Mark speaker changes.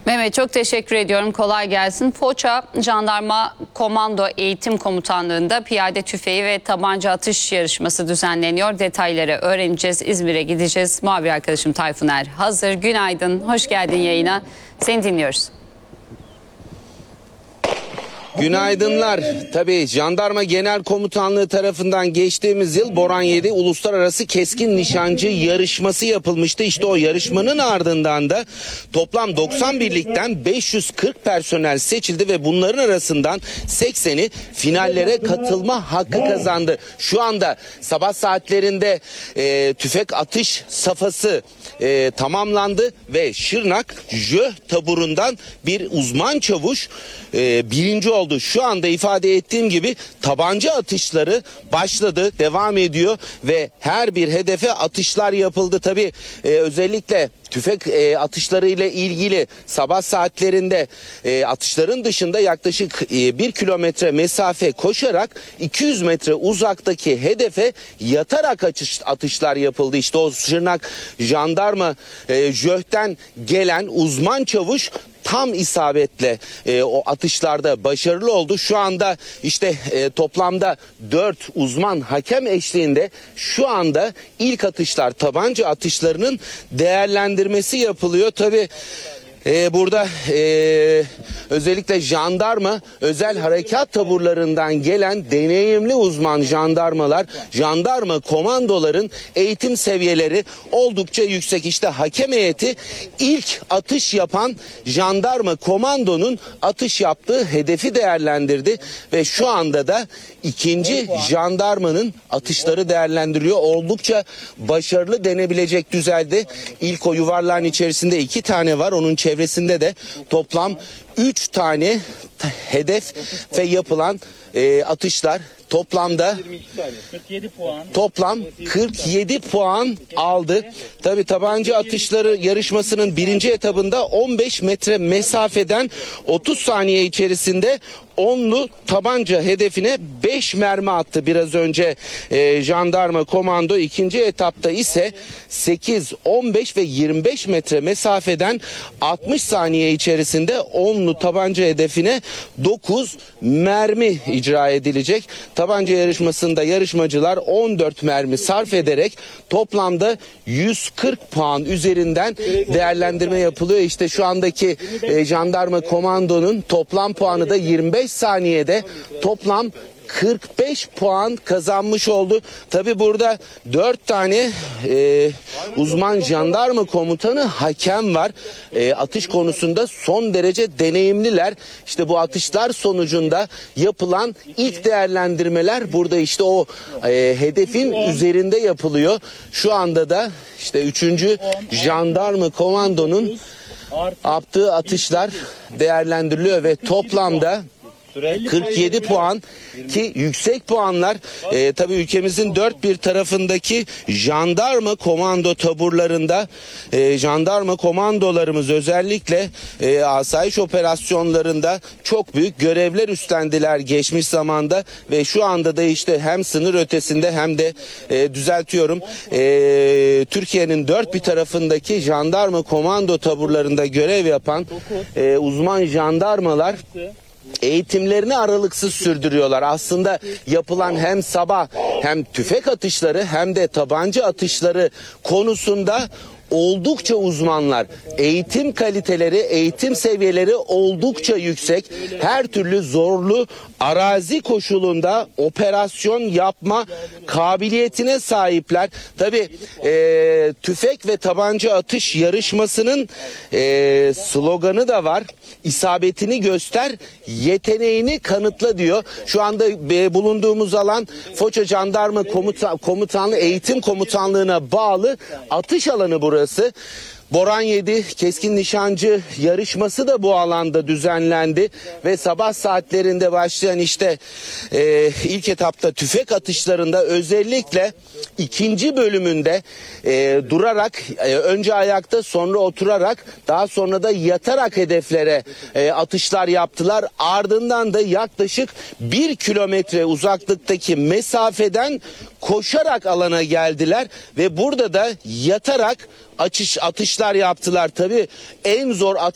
Speaker 1: Mehmet, çok teşekkür ediyorum. Kolay gelsin. Foça Jandarma Komando Eğitim Komutanlığı'nda piyade tüfeği ve tabanca atış yarışması düzenleniyor. Detayları öğreneceğiz. İzmir'e gideceğiz. Muhabir arkadaşım Tayfun Er hazır. Günaydın. Hoş geldin yayına. Seni dinliyoruz.
Speaker 2: Günaydınlar. Tabii Jandarma Genel Komutanlığı tarafından geçtiğimiz yıl Boran 7 Uluslararası Keskin Nişancı yarışması yapılmıştı. İşte o yarışmanın ardından da toplam 90 birlikten 540 personel seçildi ve bunların arasından 80'i finallere katılma hakkı kazandı. Şu anda sabah saatlerinde tüfek atış safhası tamamlandı ve Şırnak Jöh taburundan bir uzman çavuş birinci oldu. Şu anda ifade ettiğim gibi tabanca atışları başladı, devam ediyor ve her bir hedefe atışlar yapıldı. Tabii özellikle tüfek atışları ile ilgili sabah saatlerinde atışların dışında yaklaşık 1 kilometre mesafe koşarak 200 metre uzaktaki hedefe yatarak atışlar yapıldı. İşte o Şırnak Jandarma Jöh'ten gelen uzman çavuş tam isabetle o atışlarda başarılı oldu. Şu anda işte toplamda 4 uzman hakem eşliğinde şu anda ilk atışlar, tabanca atışlarının değerlendirmesi yapılıyor. Tabii burada özellikle jandarma özel harekat taburlarından gelen deneyimli uzman jandarmalar, jandarma komandoların eğitim seviyeleri oldukça yüksek. İşte hakem heyeti ilk atış yapan jandarma komandonun atış yaptığı hedefi değerlendirdi ve şu anda da ikinci jandarmanın atışları değerlendiriliyor. Oldukça başarılı denebilecek düzeyde. İlk o yuvarlağın içerisinde 2 tane var. Onun çevresinde de toplam 3 tane hedef ve yapılan atışlar toplamda 47 puan aldı. Tabii tabanca atışları yarışmasının birinci etabında 15 metre mesafeden 30 saniye içerisinde onlu tabanca hedefine 5 mermi attı biraz önce jandarma komando. İkinci etapta ise 8, 15 ve 25 metre mesafeden 60 saniye içerisinde onlu tabanca hedefine 9 mermi icra edilecek. Tabanca yarışmasında yarışmacılar 14 mermi sarf ederek toplamda 140 puan üzerinden değerlendirme yapılıyor. İşte şu andaki jandarma komandonun toplam puanı da 25 saniyede toplam 45 puan kazanmış oldu. Tabi burada 4 tane uzman jandarma komutanı hakem var. Atış konusunda son derece deneyimliler. İşte bu atışlar sonucunda yapılan ilk değerlendirmeler burada işte o hedefin üzerinde yapılıyor. Şu anda da işte 3. jandarma komandonun yaptığı atışlar değerlendiriliyor ve toplamda 47 puan ki yüksek puanlar. Tabii ülkemizin dört bir tarafındaki jandarma komando taburlarında jandarma komandolarımız özellikle asayiş operasyonlarında çok büyük görevler üstlendiler geçmiş zamanda ve şu anda da işte hem sınır ötesinde hem de Türkiye'nin dört bir tarafındaki jandarma komando taburlarında görev yapan uzman jandarmalar eğitimlerini aralıksız sürdürüyorlar. Aslında yapılan hem sabah hem tüfek atışları hem de tabanca atışları konusunda oldukça uzmanlar. Eğitim kaliteleri, eğitim seviyeleri oldukça yüksek. Her türlü zorlu arazi koşulunda operasyon yapma kabiliyetine sahipler. Tabii tüfek ve tabanca atış yarışmasının sloganı da var. İsabetini göster, yeteneğini kanıtla diyor. Şu anda bulunduğumuz alan Foça Jandarma Komutanlığı Eğitim Komutanlığı'na bağlı atış alanı burası. Boran 7 keskin nişancı yarışması da bu alanda düzenlendi ve sabah saatlerinde başlayan işte ilk etapta tüfek atışlarında özellikle ikinci bölümünde durarak önce ayakta sonra oturarak daha sonra da yatarak hedeflere atışlar yaptılar. Ardından da yaklaşık 1 kilometre uzaklıktaki mesafeden koşarak alana geldiler ve burada da yatarak atışlar yaptılar. Tabii en zor